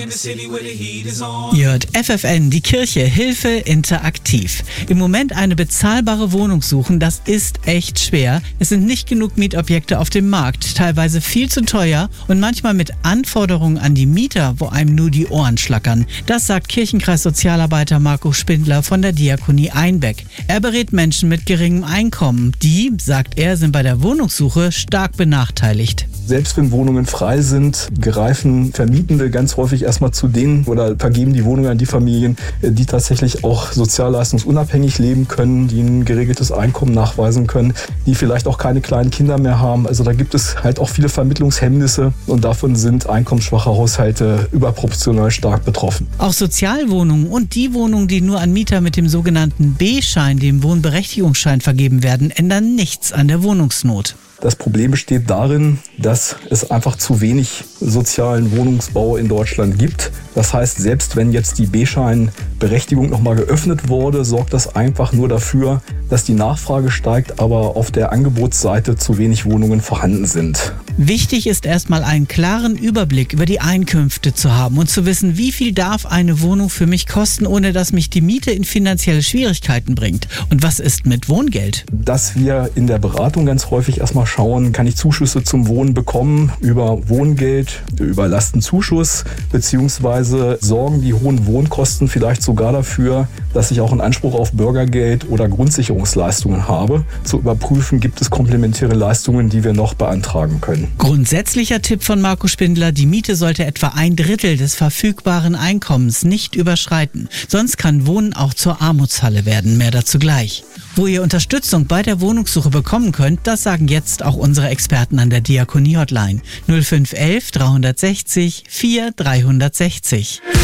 Ihr hört FFN, die Kirche, Hilfe interaktiv. Im Moment eine bezahlbare Wohnung suchen, das ist echt schwer. Es sind nicht genug Mietobjekte auf dem Markt, teilweise viel zu teuer und manchmal mit Anforderungen an die Mieter, wo einem nur die Ohren schlackern. Das sagt Kirchenkreissozialarbeiter Marco Spindler von der Diakonie Einbeck. Er berät Menschen mit geringem Einkommen. Die, sagt er, sind bei der Wohnungssuche stark benachteiligt. Selbst wenn Wohnungen frei sind, greifen Vermietende ganz häufig erstmal zu denen oder vergeben die Wohnungen an die Familien, die tatsächlich auch sozialleistungsunabhängig leben können, die ein geregeltes Einkommen nachweisen können, die vielleicht auch keine kleinen Kinder mehr haben. Also da gibt es halt auch viele Vermittlungshemmnisse und davon sind einkommensschwache Haushalte überproportional stark betroffen. Auch Sozialwohnungen und die Wohnungen, die nur an Mieter mit dem sogenannten B-Schein, dem Wohnberechtigungsschein, vergeben werden, ändern nichts an der Wohnungsnot. Das Problem besteht darin, dass es einfach zu wenig sozialen Wohnungsbau in Deutschland gibt. Das heißt, selbst wenn jetzt die B-Schein-Berechtigung nochmal geöffnet wurde, sorgt das einfach nur dafür, dass die Nachfrage steigt, aber auf der Angebotsseite zu wenig Wohnungen vorhanden sind. Wichtig ist erstmal einen klaren Überblick über die Einkünfte zu haben und zu wissen, wie viel darf eine Wohnung für mich kosten, ohne dass mich die Miete in finanzielle Schwierigkeiten bringt. Und was ist mit Wohngeld? Dass wir in der Beratung ganz häufig erstmal schauen, kann ich Zuschüsse zum Wohnen bekommen über Wohngeld, über Lastenzuschuss, beziehungsweise sorgen die hohen Wohnkosten vielleicht sogar dafür, dass ich auch einen Anspruch auf Bürgergeld oder Grundsicherungsleistungen habe. Zu überprüfen, gibt es komplementäre Leistungen, die wir noch beantragen können. Grundsätzlicher Tipp von Marco Spindler: Die Miete sollte etwa 1/3 des verfügbaren Einkommens nicht überschreiten. Sonst kann Wohnen auch zur Armutsfalle werden. Mehr dazu gleich. Wo ihr Unterstützung bei der Wohnungssuche bekommen könnt, das sagen jetzt auch unsere Experten an der Diakonie-Hotline. 0511 360 4360.